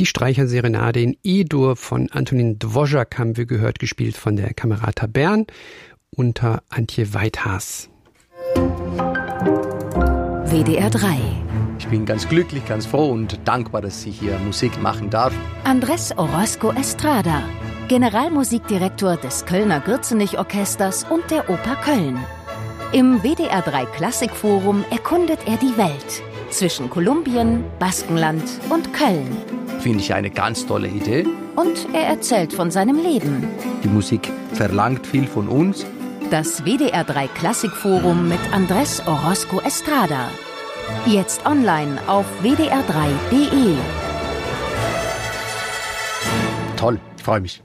Die Streicherserenade in E-Dur von Antonín Dvořák haben wir gehört, gespielt von der Camerata Bern unter Antje Weithaas. WDR 3. Ich bin ganz glücklich, ganz froh und dankbar, dass ich hier Musik machen darf. Andrés Orozco Estrada, Generalmusikdirektor des Kölner Gürzenich-Orchesters und der Oper Köln. Im WDR 3 Klassikforum erkundet er die Welt zwischen Kolumbien, Baskenland und Köln. Finde ich eine ganz tolle Idee. Und er erzählt von seinem Leben. Die Musik verlangt viel von uns. Das WDR 3 Klassikforum mit Andrés Orozco Estrada. Jetzt online auf wdr3.de. Toll, ich freue mich.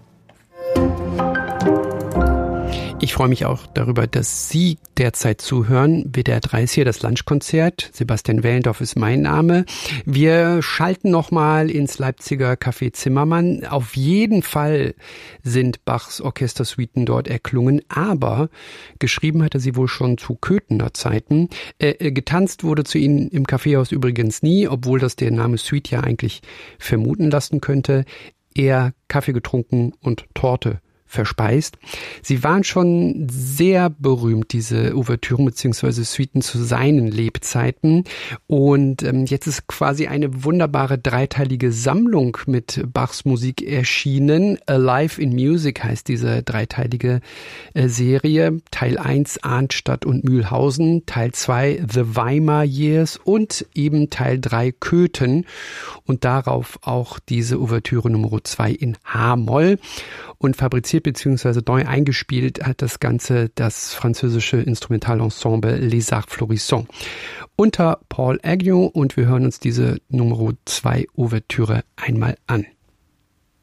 Ich freue mich auch darüber, dass Sie derzeit zuhören. WDR 3 ist hier das Lunchkonzert. Sebastian Wellendorf ist mein Name. Wir schalten nochmal ins Leipziger Café Zimmermann. Auf jeden Fall sind Bachs Orchestersuiten dort erklungen, aber geschrieben hat er sie wohl schon zu Köthener Zeiten. Getanzt wurde zu ihnen im Kaffeehaus übrigens nie, obwohl das der Name Suite ja eigentlich vermuten lassen könnte. Eher Kaffee getrunken und Torte verspeist. Sie waren schon sehr berühmt, diese Ouvertüren bzw. Suiten zu seinen Lebzeiten. Und jetzt ist quasi eine wunderbare dreiteilige Sammlung mit Bachs Musik erschienen. Alive in Music heißt diese dreiteilige Serie. Teil 1 Arnstadt und Mühlhausen, Teil 2 The Weimar Years und eben Teil 3 Köthen. Und darauf auch diese Ouvertüre Nummer 2 in H-Moll. Und fabriziert bzw. neu eingespielt hat das Ganze das französische Instrumentalensemble Les Arts Florissants unter Paul Agnew, und wir hören uns diese Nummer 2 Ouvertüre einmal an.